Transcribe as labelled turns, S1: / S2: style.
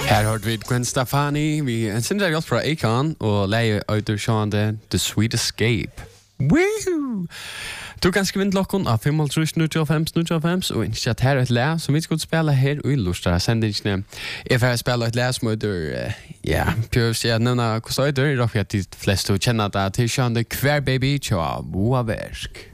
S1: Her hørte vi Gwen Stefani, vi sender oss fra Akon, og leier autorsjående The Sweet Escape. Woohoo! Du kan skrive inn klokken av 5.95, og ikke at her er et læ som vi skal spille her og i Lorstad sendingene. Jeg får spille et læ som heter, prøv å si at nevne hvordan det er, for at de fleste kjenner det til sjående Hver Baby, tja, Boa Versk.